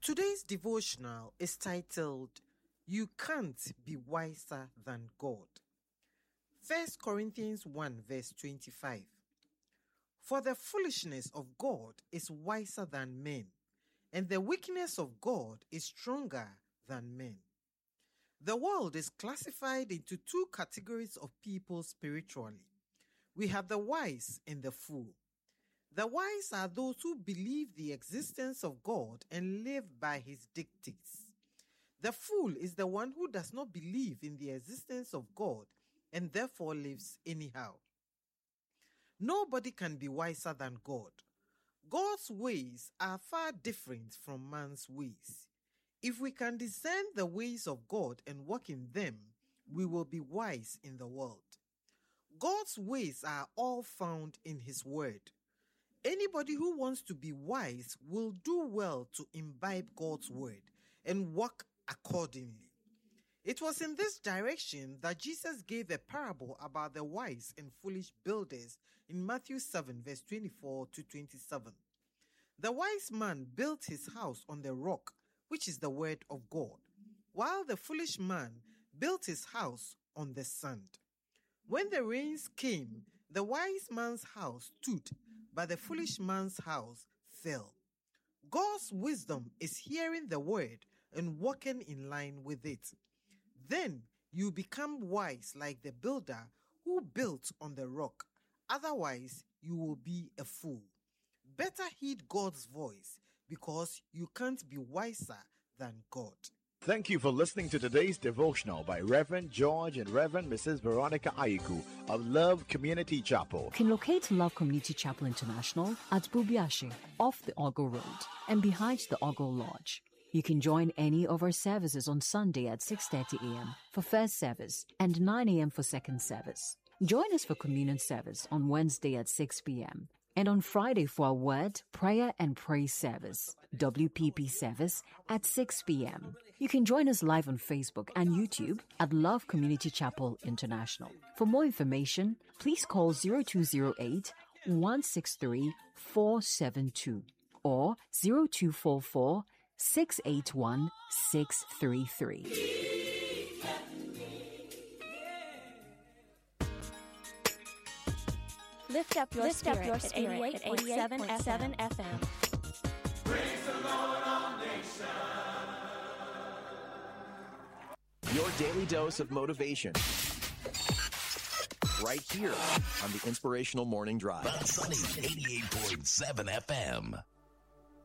Today's devotional is titled, You Can't Be Wiser Than God. 1 Corinthians 1 verse 25. For the foolishness of God is wiser than men, and the weakness of God is stronger than men. The world is classified into two categories of people spiritually. We have the wise and the fool. The wise are those who believe the existence of God and live by his dictates. The fool is the one who does not believe in the existence of God and therefore lives anyhow. Nobody can be wiser than God. God's ways are far different from man's ways. If we can discern the ways of God and walk in them, we will be wise in the world. God's ways are all found in his word. Anybody who wants to be wise will do well to imbibe God's word and walk accordingly. It was in this direction that Jesus gave a parable about the wise and foolish builders in Matthew 7 verse 24 to 27. The wise man built his house on the rock, which is the word of God, while the foolish man built his house on the sand. When the rains came, the wise man's house stood, but the foolish man's house fell. God's wisdom is hearing the word and walking in line with it. Then you become wise like the builder who built on the rock. Otherwise, you will be a fool. Better heed God's voice, because you can't be wiser than God. Thank you for listening to today's devotional by Reverend George and Reverend Mrs. Veronica Ayiku of Love Community Chapel. You can locate Love Community Chapel International at Bubiashi, off the Ogo Road and behind the Ogo Lodge. You can join any of our services on Sunday at 6:30 a.m. for first service and 9 a.m. for second service. Join us for communion service on Wednesday at 6 p.m. and on Friday for our word, prayer and praise service, WPP service at 6 p.m. You can join us live on Facebook and YouTube at Love Community Chapel International. For more information, please call 0208 163 472 or 0244 681 633. Lift up your spirit at 88.7 FM. Praise the Lord, all nations. Your daily dose of motivation. Right here on the Inspirational Morning Drive. Sunny 88.7 FM.